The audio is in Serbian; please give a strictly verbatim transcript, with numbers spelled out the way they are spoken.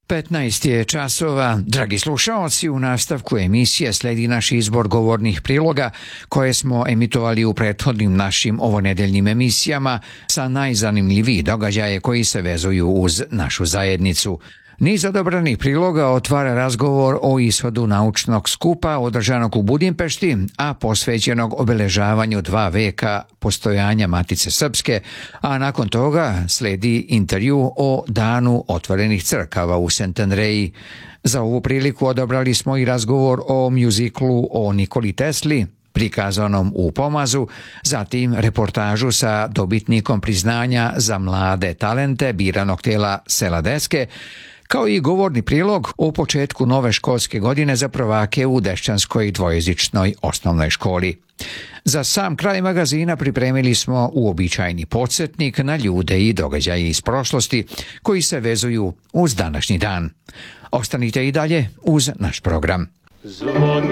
petnaest je časova. Dragi slušaoci, u nastavku emisije sledi naš izbor govornih priloga koje smo emitovali u prethodnim našim ovonedeljnim emisijama sa najzanimljiviji događaje koji se vezuju uz našu zajednicu. Niz odabranih priloga otvara razgovor o ishodu naučnog skupa održanog u Budimpešti, a posvećenog obeležavanju dva veka postojanja Matice Srpske, a nakon toga sledi intervju o Danu otvorenih crkava u Sentandreji. Za ovu priliku odabrali smo i razgovor o mjuziklu o Nikoli Tesli, prikazanom u Pomazu, zatim reportažu sa dobitnikom priznanja za mlade talente biranog tela Sela Deske, kao i govorni prilog o početku nove školske godine za prvake u Dešćanskoj dvojezičnoj osnovnoj školi. Za sam kraj magazina pripremili smo uobičajeni podsjetnik na ljude i događaje iz prošlosti koji se vezuju uz današnji dan. Ostanite i dalje uz naš program.